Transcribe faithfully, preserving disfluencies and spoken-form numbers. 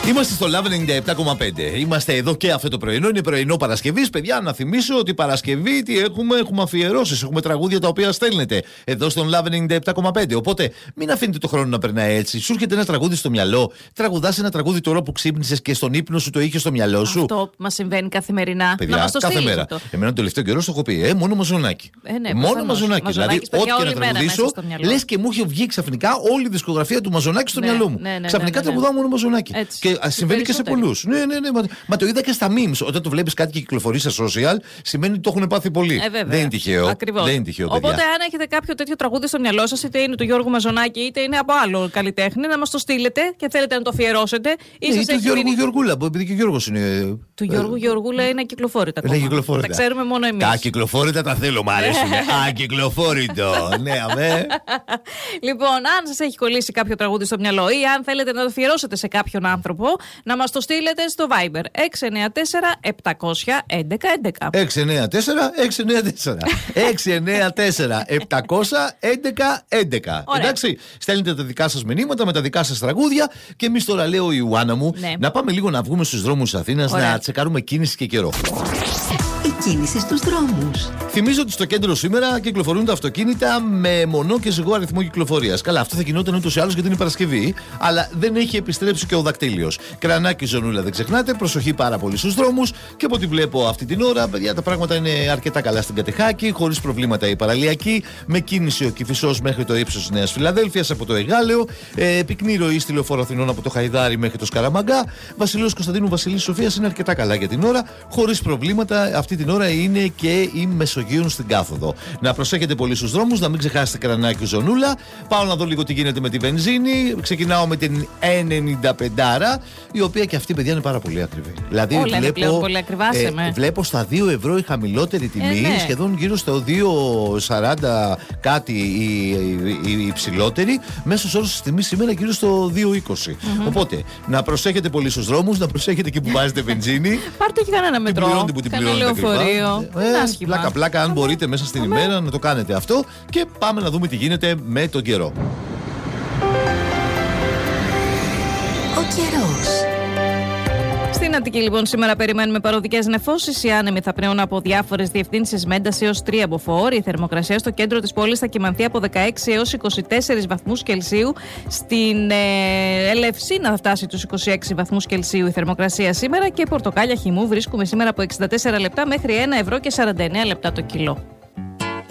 Είμαστε στο Love ενενήντα επτά κόμμα πέντε. Είμαστε εδώ και αυτό το πρωινό. Είναι πρωινό Παρασκευής. Παιδιά, να θυμίσω ότι Παρασκευή τι έχουμε, έχουμε αφιερώσεις, έχουμε τραγούδια τα οποία στέλνετε εδώ στον Love ενενήντα επτά κόμμα πέντε. Οπότε μην αφήνετε το χρόνο να περνάει έτσι. Σου έρχεται ένα τραγούδι στο μυαλό. Τραγουδάς ένα τραγούδι τώρα που ξύπνησες και στον ύπνο σου το είχε στο μυαλό σου. Αυτό μας συμβαίνει καθημερινά. Παιδιά, να μας το κάθε μέρα. Αυτό. Εμένα το τελευταίο καιρό το έχω πει. Ε, μόνο μαζονάκι. Ε, ναι, μόνο μαζονάκι. Δηλαδή, ό,τι και να τραγουδήσω, λες και μου είχε βγει ξαφνικά όλη η δισκογραφία του μαζονάκι στο ναι, μυαλό μου. Ναι, ναι, ναι, ξαφνικά ναι, ναι, ναι. τραγουδάω μόνο μαζονάκι. Έτσι. Και συμβαίνει και σε πολλούς. Ναι, ναι, ναι. Μα, μα το είδα και στα memes. Όταν το βλέπεις κάτι και κυκλοφορεί σε social, σημαίνει ότι το έχουν πάθει πολύ. Ε, δεν είναι τυχαίο. Ακριβώς. Δεν είναι τυχαίο, παιδιά. Οπότε, αν έχετε κάποιο τέτοιο τραγούδι στο μυαλό σας, είτε είναι του Γιώργου Μαζονάκη, είτε είναι από άλλο καλλιτέχνη, να μας το στείλετε και θέλετε να το αφιερώσετε. Ή ναι, του Γιώργου Γεωργούλα, επειδή και ο Γιώργος είναι. Του Γιώργου Γεωργούλα είναι ακυκλοφόρητα. Είναι ακυκλοφόρητα. Τα ξέρουμε μόνο εμείς. Τα ακυκλοφόρητα τα θέλω, μ' αρέσουν. Ακυκλοφόρητο. Ναι, αμέ. Λοιπόν, αν σας έχει κολλήσει κάποιο τραγούδι στο μυαλό ή αν θέλετε να το αφιερώσετε σε κάποιον άνθρωπο, να μας το στείλετε στο Viber έξι εννιά τέσσερα επτακόσια έντεκα έντεκα. έξι εννιά τέσσερα έξι εννιά τέσσερα έξι εννιά τέσσερα επτακόσια έντεκα έντεκα. Εντάξει, στέλνετε τα δικά σας μηνύματα με τα δικά σας τραγούδια και εμείς τώρα, λέω η Ιουάννα μου, ναι, να πάμε λίγο να βγούμε στους δρόμους της Αθήνας. Ωραία. Να τσεκάρουμε κίνηση και καιρό. Η κίνηση στους δρόμους. Θυμίζω ότι στο κέντρο σήμερα κυκλοφορούν τα αυτοκίνητα με μονό και ζυγό αριθμό κυκλοφορίας. Καλά, αυτό θα γινόταν ούτως ή άλλως γιατί είναι Παρασκευή, αλλά δεν έχει επιστρέψει και ο δακτύλιος. Κρανάκι, ζωνούλα, δεν ξεχνάτε. Προσοχή πάρα πολύ στους δρόμους. Και από ό,τι βλέπω αυτή την ώρα, παιδιά, τα πράγματα είναι αρκετά καλά στην Κατεχάκη, χωρίς προβλήματα η παραλιακή, με κίνηση ο Κηφισός μέχρι το ύψος της Νέας Φιλαδέλφειας από το Εγάλεο, ε, πυκνή ροή στη Λεωφόρο Αθηνών από το Χαϊδάρι μέχρι το Σκαραμαγκά. Βασιλείος Κωνσταντίνου Βασιλής Σοφίας είναι αρκετά καλά για την ώρα, χωρίς προβλήματα. Αυτή την ώρα είναι και η Μεσογείων στην κάθοδο. Να προσέχετε πολύ στους δρόμους, να μην ξεχάσετε Κρανάκι, ζωνούλα. Πάω να δω λίγο τι γίνεται με τη βενζίνη. Ξεκινάω με την ενενήντα πέντε, η οποία και αυτή, παιδιά, είναι πάρα πολύ ακριβή. Δηλαδή, όλα βλέπω, πολύ ακριβά, ε, βλέπω στα δύο ευρώ η χαμηλότερη τιμή, ε, ναι. σχεδόν γύρω στο δύο σαράντα κάτι η, η, η υψηλότερη. Μέσος όρος της τιμής σήμερα γύρω στο δύο είκοσι. Mm-hmm. Οπότε, να προσέχετε πολύ στους δρόμους, να προσέχετε και που βάζετε βενζίνη. Πάρτε και κανένα μετρό. Την πληρώνετε που την πληρώνετε. Λεωφορείο. Ε, πλάκα, πλάκα, αν μπορείτε μέσα στην Αμέ. ημέρα να το κάνετε αυτό. Και πάμε να δούμε τι γίνεται με τον καιρό. Ο καιρός. Στην Αττική, λοιπόν, σήμερα περιμένουμε παροδικές νεφώσεις. Οι άνεμοι θα πνέουν από διάφορες διευθύνσεις με ένταση έως τρία μποφόρ. Η θερμοκρασία στο κέντρο της πόλης θα κυμανθεί από δεκαέξι έως είκοσι τέσσερις βαθμούς Κελσίου. Στην ε, Ελευσίνα θα φτάσει τους είκοσι έξι βαθμούς Κελσίου η θερμοκρασία σήμερα. Και πορτοκάλια χυμού βρίσκουμε σήμερα από εξήντα τέσσερα λεπτά μέχρι ένα ευρώ και σαράντα εννέα λεπτά το κιλό.